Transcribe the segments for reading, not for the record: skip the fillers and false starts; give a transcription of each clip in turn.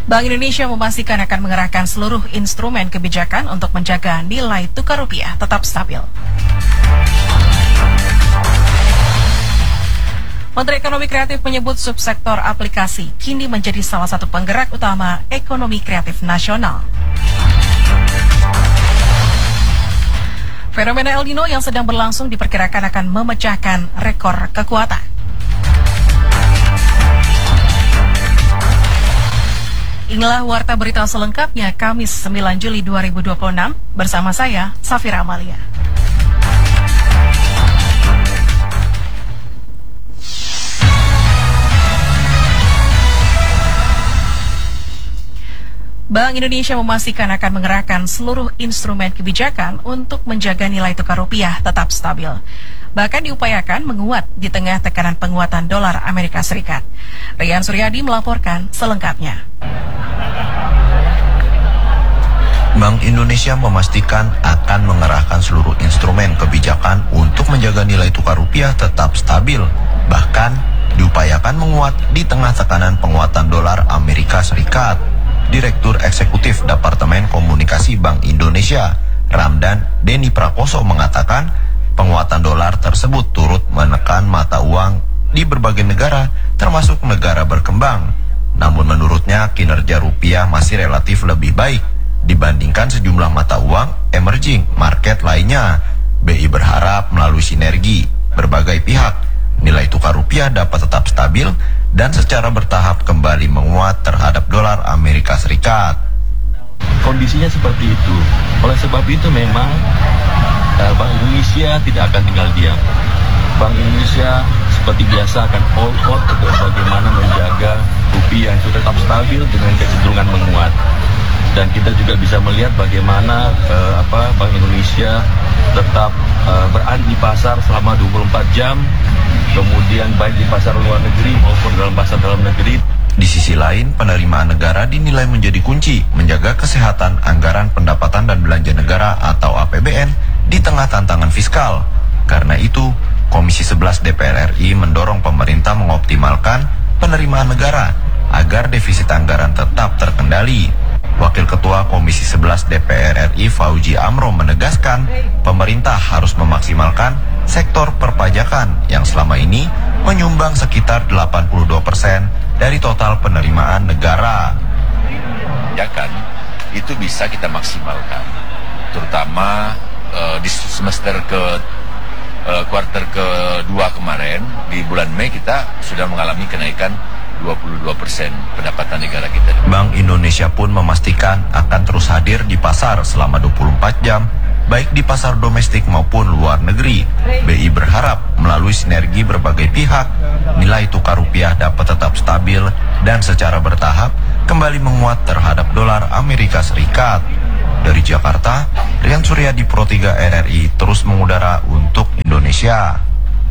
Bank Indonesia memastikan akan mengerahkan seluruh instrumen kebijakan untuk menjaga nilai tukar rupiah tetap stabil. Menteri Ekonomi Kreatif menyebut subsektor aplikasi kini menjadi salah satu penggerak utama ekonomi kreatif nasional. Fenomena El Nino yang sedang berlangsung diperkirakan akan memecahkan rekor kekuatan. Inilah warta berita selengkapnya Kamis 9 Juli 2026 bersama saya, Safira Amalia. Bank Indonesia memastikan akan mengerahkan seluruh instrumen kebijakan untuk menjaga nilai tukar rupiah tetap stabil. Bahkan diupayakan menguat di tengah tekanan penguatan dolar Amerika Serikat. Rian Suryadi melaporkan selengkapnya. Bank Indonesia memastikan akan mengerahkan seluruh instrumen kebijakan untuk menjaga nilai tukar rupiah tetap stabil. Bahkan diupayakan menguat di tengah tekanan penguatan dolar Amerika Serikat. Direktur Eksekutif Departemen Komunikasi Bank Indonesia, Ramdan Denny Prakoso mengatakan penguatan dolar tersebut turut menekan mata uang di berbagai negara termasuk negara berkembang. Namun menurutnya kinerja rupiah masih relatif lebih baik dibandingkan sejumlah mata uang emerging market lainnya. BI berharap melalui sinergi berbagai pihak, nilai tukar rupiah dapat tetap stabil dan secara bertahap kembali menguat terhadap dolar Amerika Serikat. Kondisinya seperti itu. Oleh sebab itu memang Bank Indonesia tidak akan tinggal diam. Bank Indonesia seperti biasa akan all out untuk bagaimana menjaga rupiah yang sudah tetap stabil dengan kecenderungan menguat. Dan kita juga bisa melihat bagaimana Bank Indonesia tetap berada di pasar selama 24 jam, kemudian baik di pasar luar negeri maupun dalam pasar dalam negeri. Di sisi lain, penerimaan negara dinilai menjadi kunci menjaga kesehatan anggaran pendapatan dan belanja negara atau APBN di tengah tantangan fiskal. Karena itu, Komisi 11 DPR RI mendorong pemerintah mengoptimalkan penerimaan negara agar defisit anggaran tetap terkendali. Wakil Ketua Komisi 11 DPR RI Fauji Amro menegaskan pemerintah harus memaksimalkan sektor perpajakan yang selama ini menyumbang sekitar 82% dari total penerimaan negara. Pajakan itu bisa kita maksimalkan, terutama di semester kuarter kedua kemarin di bulan Mei kita sudah mengalami kenaikan 22% pendapatan negara kita. Bank Indonesia pun memastikan akan terus hadir di pasar selama 24 jam, baik di pasar domestik maupun luar negeri. BI berharap melalui sinergi berbagai pihak, nilai tukar rupiah dapat tetap stabil dan secara bertahap kembali menguat terhadap dolar Amerika Serikat. Dari Jakarta, Rian Suryadi Pro 3 RRI terus mengudara untuk Indonesia.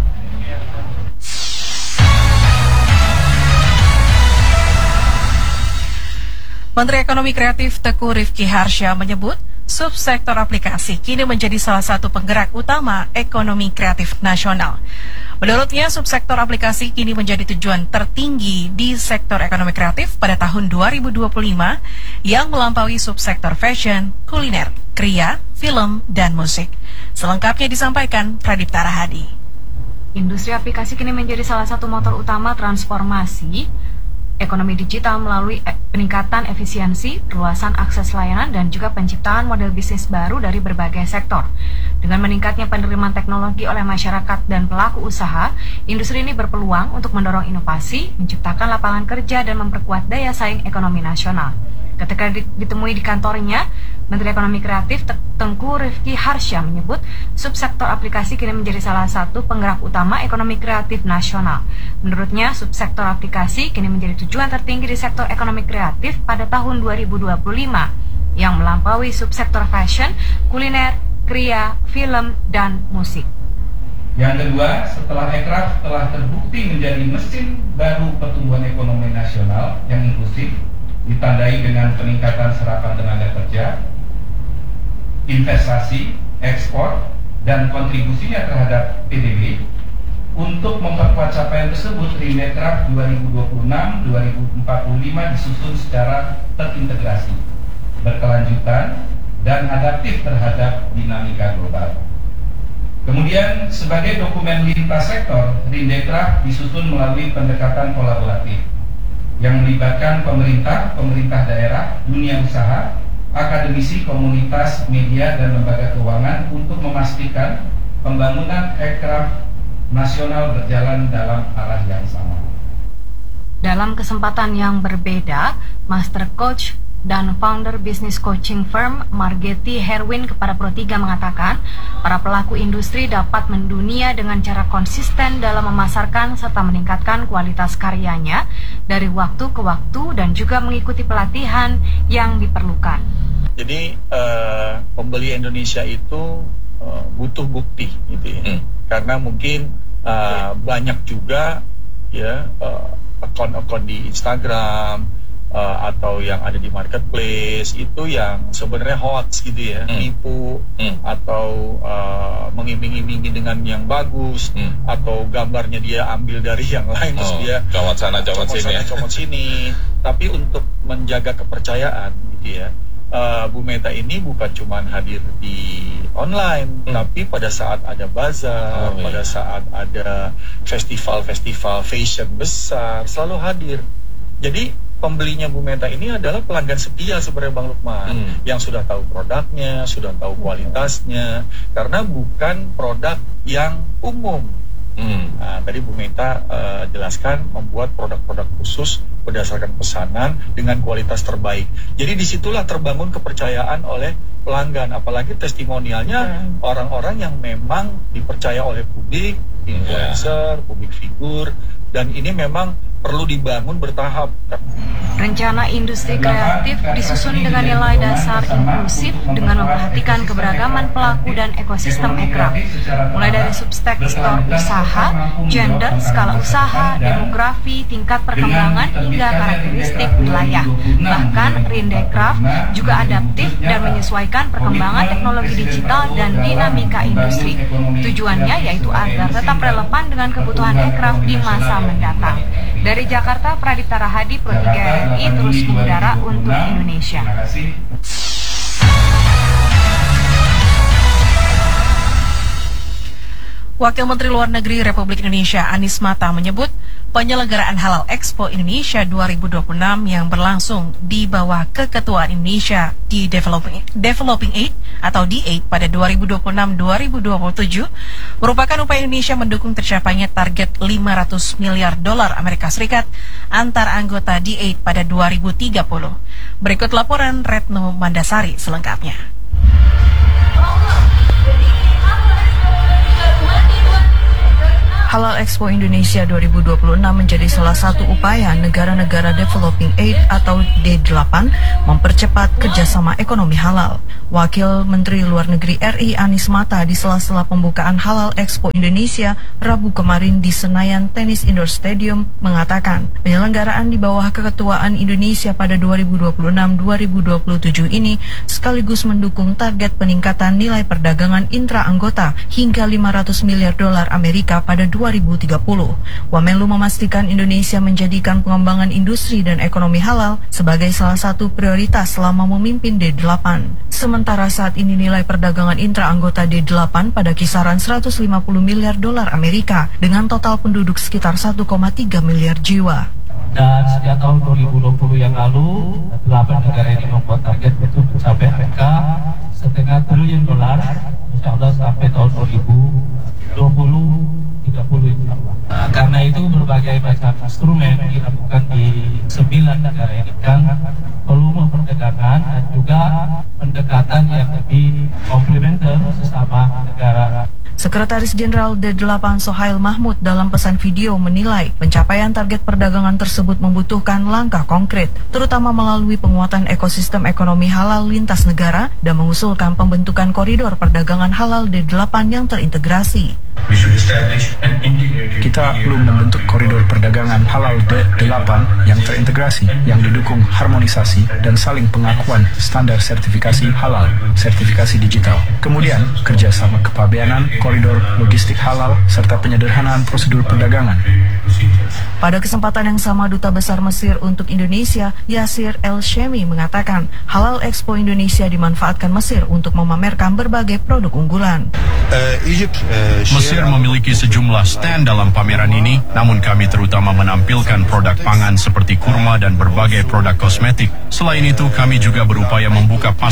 Menteri Ekonomi Kreatif Teguh Rifki Harsha menyebut subsektor aplikasi kini menjadi salah satu penggerak utama ekonomi kreatif nasional. Menurutnya, subsektor aplikasi kini menjadi tujuan tertinggi di sektor ekonomi kreatif pada tahun 2025 yang melampaui subsektor fashion, kuliner, kriya, film, dan musik. Selengkapnya disampaikan Pradipta Rahadi. Industri aplikasi kini menjadi salah satu motor utama transformasi ekonomi digital melalui peningkatan efisiensi, perluasan akses layanan, dan juga penciptaan model bisnis baru dari berbagai sektor. Dengan meningkatnya penerimaan teknologi oleh masyarakat dan pelaku usaha, industri ini berpeluang untuk mendorong inovasi, menciptakan lapangan kerja, dan memperkuat daya saing ekonomi nasional. Ketika ditemui di kantornya, Menteri Ekonomi Kreatif Teguh Rifki Harsha menyebut subsektor aplikasi kini menjadi salah satu penggerak utama ekonomi kreatif nasional. Menurutnya, subsektor aplikasi kini menjadi tujuan tertinggi di sektor ekonomi kreatif pada tahun 2025 yang melampaui subsektor fashion, kuliner, kriya, film, dan musik. Yang kedua, setelah Ekraf telah terbukti menjadi mesin baru pertumbuhan ekonomi nasional yang inklusif, ditandai dengan peningkatan serapan tenaga kerja, investasi, ekspor, dan kontribusinya terhadap PDB, Untuk memperkuat capaian tersebut, Rindekraf 2026-2045 disusun secara terintegrasi, berkelanjutan, dan adaptif terhadap dinamika global. Kemudian, sebagai dokumen lintas sektor, Rindekraf disusun melalui pendekatan kolaboratif yang melibatkan pemerintah, pemerintah daerah, dunia usaha, akademisi, komunitas, media, dan lembaga keuangan untuk memastikan pembangunan aircraft nasional berjalan dalam arah yang sama. Dalam kesempatan yang berbeda, Master Coach dan founder bisnis coaching firm Margeti Herwin kepada Pro3 mengatakan, para pelaku industri dapat mendunia dengan cara konsisten dalam memasarkan serta meningkatkan kualitas karyanya dari waktu ke waktu dan juga mengikuti pelatihan yang diperlukan. Jadi pembeli Indonesia itu butuh bukti gitu ya. Karena mungkin banyak juga ya akun-akun di Instagram atau yang ada di marketplace itu yang sebenarnya hoax gitu ya, nipu atau mengiming-imingi dengan yang bagus atau gambarnya dia ambil dari yang lain terus dia comot sana comot sini. Tapi untuk menjaga kepercayaan gitu ya, Bu Meta ini bukan cuma hadir di online, tapi pada saat ada bazar, pada saat ada festival-festival fashion besar, selalu hadir. Jadi pembelinya Bu Meta ini adalah pelanggan setia sebenarnya Bang Lukman, yang sudah tahu produknya, sudah tahu kualitasnya, karena bukan produk yang umum. Nah, tadi Bu Meta jelaskan membuat produk-produk khusus berdasarkan pesanan dengan kualitas terbaik. Jadi disitulah terbangun kepercayaan oleh pelanggan, apalagi testimonialnya orang-orang yang memang dipercaya oleh publik, influencer, publik figur, dan ini memang perlu dibangun bertahap. Rencana industri kreatif disusun dengan nilai dasar inklusif dengan memperhatikan keberagaman pelaku dan ekosistem aircraft, mulai dari subsektor usaha, gender, skala usaha, demografi, tingkat perkembangan, hingga karakteristik wilayah. Bahkan Rindekraf juga adaptif dan menyesuaikan perkembangan teknologi digital dan dinamika industri. Tujuannya yaitu agar tetap relevan dengan kebutuhan aircraft di masa mendatang. Dari Jakarta, Pradipta Rahadi, Pro3 RRI terus mengudara untuk Indonesia. Wakil Menteri Luar Negeri Republik Indonesia Anies Mata menyebut penyelenggaraan Halal Expo Indonesia 2026 yang berlangsung di bawah keketuaan Indonesia di Developing Aid atau D8 pada 2026-2027 merupakan upaya Indonesia mendukung tercapainya target $500 miliar Amerika Serikat antar anggota D8 pada 2030. Berikut laporan Retno Mandasari selengkapnya. Halal Expo Indonesia 2026 menjadi salah satu upaya negara-negara Developing Aid atau D8 mempercepat kerjasama ekonomi halal. Wakil Menteri Luar Negeri RI Anies Mata di sela-sela pembukaan Halal Expo Indonesia Rabu kemarin di Senayan Tennis Indoor Stadium mengatakan penyelenggaraan di bawah keketuaan Indonesia pada 2026-2027 ini sekaligus mendukung target peningkatan nilai perdagangan intra-anggota hingga $500 miliar Amerika pada 2030. Wamenlu memastikan Indonesia menjadikan pengembangan industri dan ekonomi halal sebagai salah satu prioritas selama memimpin D8. Sementara saat ini nilai perdagangan intra-anggota D8 pada kisaran $150 miliar Amerika dengan total penduduk sekitar 1,3 miliar jiwa. Dan sejak tahun 2020 yang lalu, 8 negara ini membuat target untuk mencapai angka $0,5 triliun, insya Allah sampai tahun 2030. Karena itu berbagai macam instrumen dilakukan di 9 negara ini kan volume perdagangan dan juga pendekatan yang lebih komplementer sesama negara. Sekretaris Jenderal D8 Sohail Mahmud dalam pesan video menilai pencapaian target perdagangan tersebut membutuhkan langkah konkret, terutama melalui penguatan ekosistem ekonomi halal lintas negara dan mengusulkan pembentukan koridor perdagangan halal D8 yang terintegrasi. We should establish an integrated kita belum membentuk koridor perdagangan halal 8 yang terintegrasi, yang didukung harmonisasi dan saling pengakuan standar sertifikasi halal, sertifikasi digital. Kemudian, kerjasama kepabeanan, koridor logistik halal, serta penyederhanaan prosedur perdagangan. Pada kesempatan yang sama, Duta Besar Mesir untuk Indonesia, Yasir El-Shemi, mengatakan Halal Expo Indonesia dimanfaatkan Mesir untuk memamerkan berbagai produk unggulan. Mesir memiliki sejumlah stand dalam pameran ini, namun kami terutama menampilkan produk pangan seperti kurma dan berbagai produk kosmetik. Selain itu, kami juga berupaya membuka pasar